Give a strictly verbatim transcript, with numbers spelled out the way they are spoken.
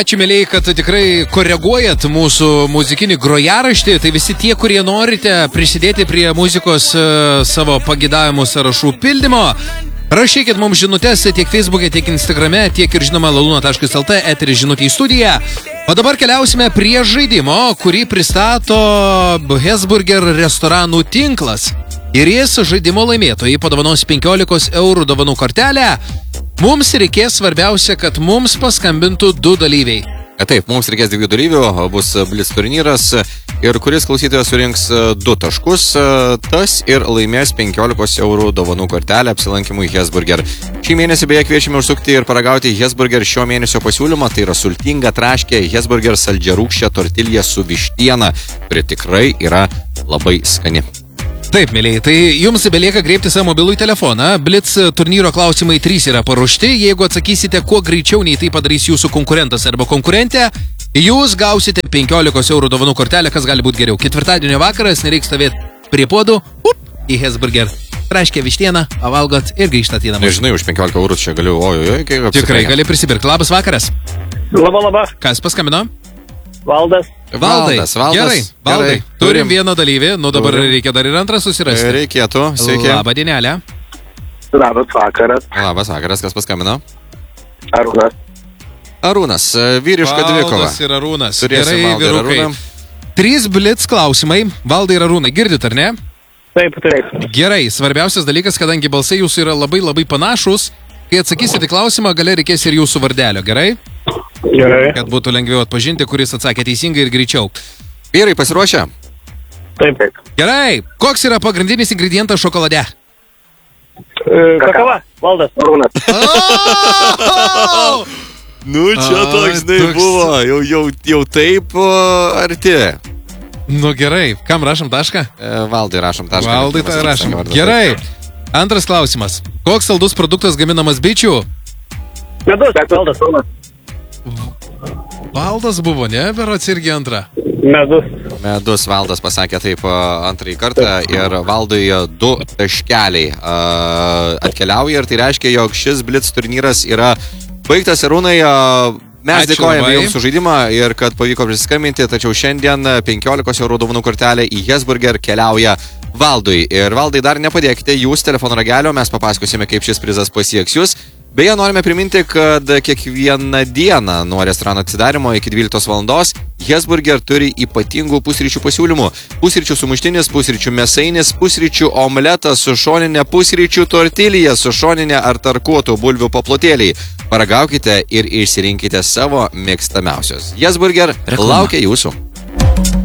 Ačiū, mėlyjei, kad tikrai koreguojat mūsų muzikinį grojaraštį. Tai visi tie, kurie norite prisidėti prie muzikos uh, savo pagidavimų sąrašų pildymo, rašykit mums žinutės tiek Facebook'e, tiek Instagram'e, tiek ir žinoma laluna taškas el te, eteris žinutė į studiją. O dabar keliausime prie žaidimo, kurį pristato Hesburger restoranų tinklas. Ir jis žaidimo laimėtojai padovanos penkiolikos eurų dovanų kortelę. Mums reikės svarbiausia, kad mums paskambintų du dalyviai. Taip, mums reikės dviejų dalyvių, bus blitz turnyras ir kuris klausytojas surinks du taškus, tas ir laimės penkiolikos eurų dovanų kortelę apsilankymui Hesburger. Šį mėnesį beje kviečiame užsukti ir paragauti Hesburger šio mėnesio pasiūlymą, tai yra sultinga traškė Hesburger saldžiarūgščia tortilja su vištiena, kuri tikrai yra labai skani. Taip, mėlyjei, tai jums belieka greipti savo mobilų telefoną. Blitz turnyro klausimai trys yra paruošti. Jeigu atsakysite kuo greičiau nei tai padarys jūsų konkurentas arba konkurentė, jūs gausite penkiolikos eurų dovanų kortelę, kas gali būti geriau. Ketvirtadienio vakaras, nereiks stovėti prie puodų, up, į Hesburger. Traškė vištieną, pavalgot ir grįžtat į namus. Nežinai, už penkiolika eurų čia galiu, oi, oi, kaip apsipirkti. Tikrai gali prisipirkti. Labas vakaras. Labą, labą. Kas paskambino? Valdas. Valdai, Valdas, Valdas. Gerai, Valdai, Gerai. turim, Turim. vieną dalyvį, nu dabar Turim. reikia dar ir antrą susirasti. Reikėtų, sveiki. Labą dienelę. Labas vakaras. Labas vakaras, kas paskambino? Arūnas. Arūnas, vyriška dvikova. Valdas ir Arūnas. Turėsim Gerai, Valdą ir vyrukai. Arūną. Trys blitz klausimai. Valdai ir Arūnai, girdit ar ne? Taip, taip. Gerai, svarbiausias dalykas, kadangi balsai jūsų yra labai labai panašus, kai atsakysite į klausimą, gale reikės ir jūsų vardelio, gerai? Gerai. Kad būtų lengviau atpažinti, kuris atsakė teisingai ir greičiau. Vyrai, pasiruošę? Taip, taip. Gerai, koks yra pagrindinis ingredientas šokolade? E, kakava. Valdas. Arūnas. Oh! Nu, čia A, toks tai toks- buvo, jau, jau, jau taip o, arti. Nu gerai, kam rašom tašką? E, Valdai rašom tašką. Valdai tai rašom. Gerai, antras klausimas. Koks saldus produktas gaminamas bičių? Medus. Valdas. Arūnas. Valdas buvo, ne? Berods irgi antra. Medus. Medus Valdas pasakė taip a, antrąjį kartą ir Valdui a, du taškeliai a, atkeliauja ir tai reiškia, jog šis blitz turnyras yra baigtas. Arūnai, a, mes Ačiū dėkojame labai. jums už žaidimą ir kad pavyko prisiskambinti, tačiau šiandien penkiolikos eurų dovanų kortelė į Hesburger keliauja Valdui. Ir Valdai, dar nepadėkite jūs telefono ragelio, mes papasakosime, kaip šis prizas pasieks jūs. Beje, norime priminti, kad kiekvieną dieną nuo restorano atsidarimo iki dvyliktos valandos Hesburger turi ypatingų pusryčių pasiūlymų. Pusryčių sumuštinis, pusryčių mėsainis, pusryčių omletas su šoninė pusryčių tortilija, su šoninė ar tarkuotų bulvių paplotėliai. Paragaukite ir išsirinkite savo mėgstamiausios. Hesburger laukia jūsų.